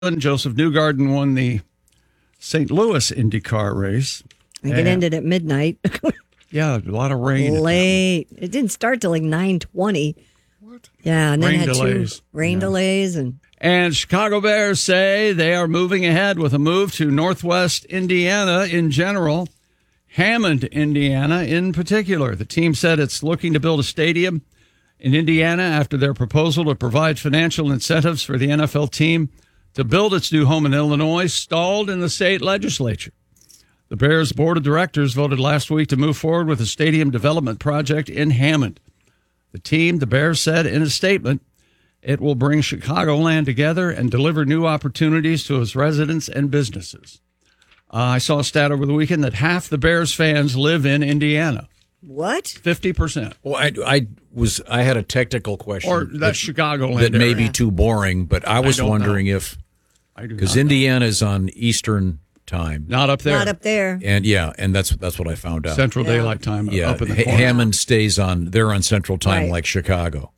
Joseph Newgarden won the St. Louis IndyCar race. I think it ended at midnight. Yeah, a lot of rain. Late. It didn't start till like 9:20. What? Yeah, and then Rain had delays. two rain delays. And Chicago Bears say they are moving ahead with a move to Northwest Indiana in general, Hammond, Indiana in particular. The team said it's looking to build a stadium in Indiana after their proposal to provide financial incentives for the NFL team to build its new home in Illinois stalled in the state legislature. The Bears board of directors voted last week to move forward with a stadium development project in Hammond. The Bears said in a statement, it will bring Chicagoland together and deliver new opportunities to its residents and businesses. I saw a stat over the weekend that half the Bears fans live in Indiana. What? 50%. Well, I had a technical question. Or that's Chicagoland. That may be area. too boring, but I was wondering if, because Indiana is on Eastern time. Not up there. Not up there. And that's what I found out. Central Daylight Time Yeah, up in the corner. Hammond they're on Central Time Right. like Chicago.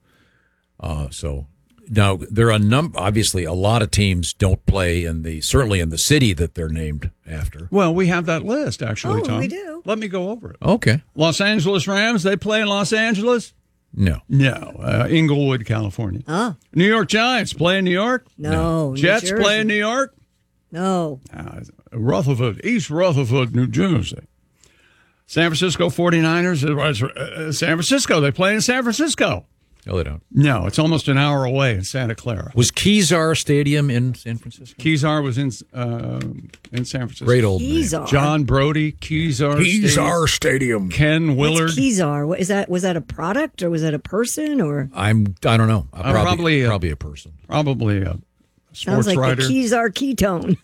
So now there are obviously a lot of teams don't play certainly in the city that they're named after. Well, we have that list, actually, Oh, Tom. we do. Let me go over it. Okay. Los Angeles Rams, they play in Los Angeles? No. No. Inglewood, California. Oh. New York Giants play in New York? No. New Jets Jersey. play in New York? No. Rutherford, East Rutherford, New Jersey. San Francisco 49ers, San Francisco, they play in San Francisco. No, they don't. No, it's almost an hour away in Santa Clara. Was Kezar Stadium in San Francisco? Kezar was in San Francisco. Great old name. Kezar. John Brody, Kezar Stadium. Ken Willard. What's Kezar? What is that? Was that a product or was that a person or? I don't know. Probably a person. Probably a Sounds sports like writer. the Kezar ketone.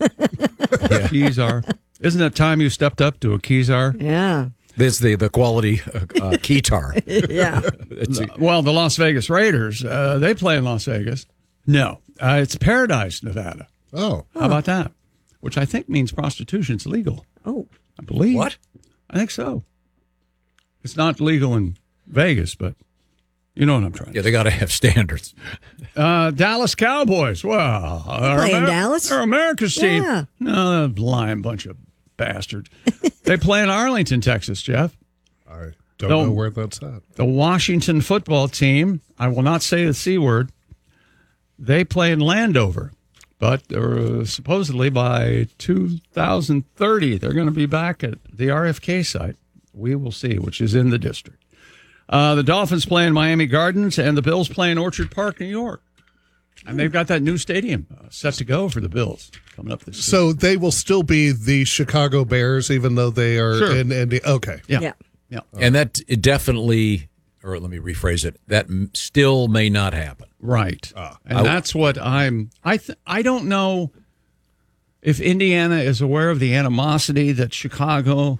Kezar. Isn't it time you stepped up to a Kezar? Yeah. This the quality keytar. Yeah. Well, the Las Vegas Raiders, they play in Las Vegas. No, it's Paradise, Nevada. Oh. How about that? Which I think means prostitution's legal. Oh. I believe. What? I think so. It's not legal in Vegas, but you know what I'm trying to Yeah, they got to have standards. say. Dallas Cowboys. Well, play in Dallas? They're America's team. Yeah. No, they're lying bunch of bastards. They play in Arlington, Texas, Jeff. I don't know where that's at. The Washington football team, I will not say the C word, they play in Landover. But supposedly by 2030, they're going to be back at the RFK site. We will see, which is in the district. The Dolphins play in Miami Gardens, and the Bills play in Orchard Park, New York. And they've got that new stadium set to go for the Bills coming up this season. So they will still be the Chicago Bears, even though they are Sure. in Indy. Okay. Yeah. And that it definitely, or let me rephrase it, that still may not happen. Right. And that's what I don't know if Indiana is aware of the animosity that Chicago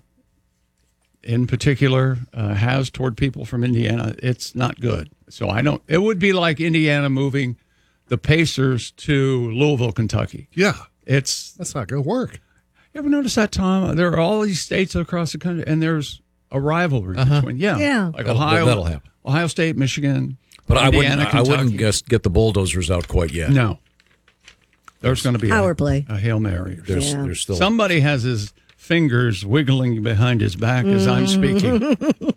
in particular has toward people from Indiana. It's not good. So it would be like Indiana moving the Pacers to Louisville, Kentucky. Yeah. That's not going to work. You ever notice that, Tom? There are all these states across the country, and there's a rivalry between, Yeah. like That'll happen. Ohio State, Michigan, But Indiana, I wouldn't Kentucky. guess get the bulldozers out quite yet. No. There's going to be Power play. a Hail Mary. There's still Somebody has his fingers wiggling behind his back as I'm speaking.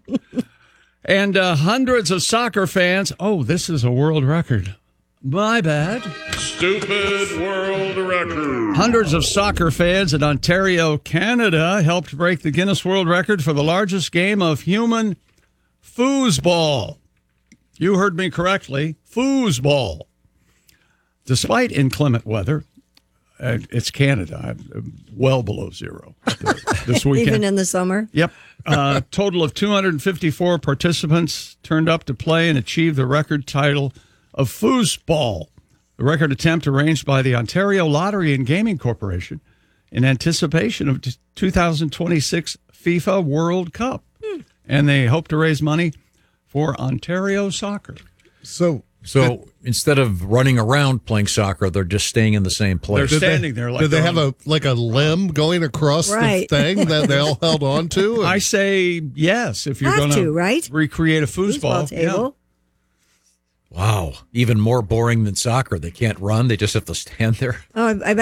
And hundreds of soccer fans. Oh, this is a world record. My bad. Stupid world record. Hundreds of soccer fans in Ontario, Canada helped break the Guinness World Record for the largest game of human foosball. You heard me correctly. Foosball. Despite inclement weather, it's Canada, well below zero this weekend. Even in the summer? Yep. A total of 254 participants turned up to play and achieve the record title of foosball. The record attempt arranged by the Ontario Lottery and Gaming Corporation in anticipation of 2026 FIFA World Cup. And they hope to raise money for Ontario soccer. So instead of running around playing soccer, they're just staying in the same place. They're standing there like did they they're have on- a limb going across Right. the thing that they all held on to? I say yes if you're Have going to, right? recreate a Foosball foosball. table. Wow. Even more boring than soccer. They can't run. They just have to stand there. Oh, I